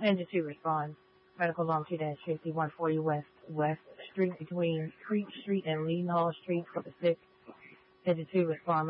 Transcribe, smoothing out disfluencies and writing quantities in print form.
Engine 2 responds. Medical alarm 2-50, 140 West Street between Creek Street and Leadenhall Street for the 6th. Engine 2 responds.